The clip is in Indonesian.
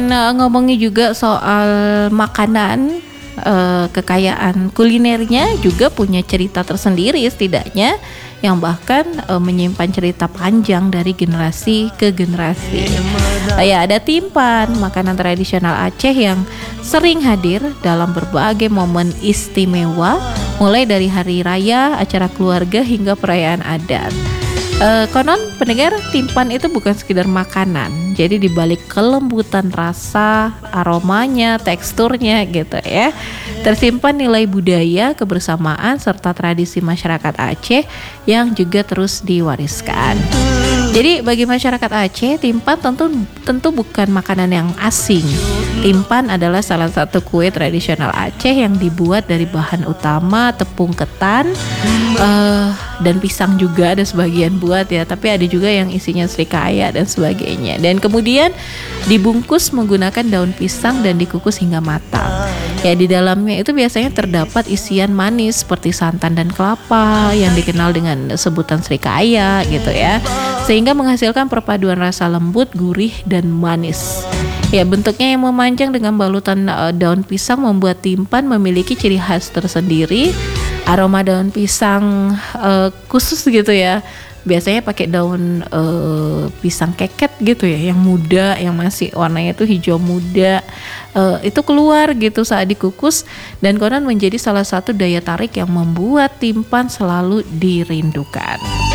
Dan ngomongin juga soal makanan, kekayaan kulinernya juga punya cerita tersendiri setidaknya, yang bahkan menyimpan cerita panjang dari generasi ke generasi. Ya, ada timpan, makanan tradisional Aceh yang sering hadir dalam berbagai momen istimewa, mulai dari hari raya, acara keluarga hingga perayaan adat. Konon pendengar, timpan itu bukan sekedar makanan. Jadi dibalik kelembutan rasa, aromanya, teksturnya gitu ya, tersimpan nilai budaya, kebersamaan serta tradisi masyarakat Aceh yang juga terus diwariskan. Jadi bagi masyarakat Aceh, timpan tentu bukan makanan yang asing. Timpan adalah salah satu kue tradisional Aceh yang dibuat dari bahan utama tepung ketan, dan pisang juga ada sebagian buat ya, tapi ada juga yang isinya serikaya dan sebagainya. Dan kemudian dibungkus menggunakan daun pisang dan dikukus hingga matang. Ya, di dalamnya itu biasanya terdapat isian manis seperti santan dan kelapa yang dikenal dengan sebutan serikaya gitu ya, sehingga menghasilkan perpaduan rasa lembut, gurih, dan manis. Ya, bentuknya yang memanjang dengan balutan daun pisang membuat timpan memiliki ciri khas tersendiri. Aroma daun pisang khusus gitu ya. Biasanya pakai daun pisang keket gitu ya, yang muda, yang masih warnanya tuh hijau muda. Itu keluar gitu saat dikukus, dan konon menjadi salah satu daya tarik yang membuat timpan selalu dirindukan.